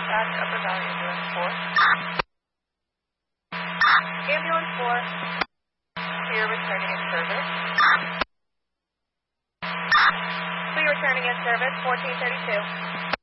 dispatch, Upper Valley Ambulance 4. Ambulance 4, you're returning in service. We are returning in service, 1432.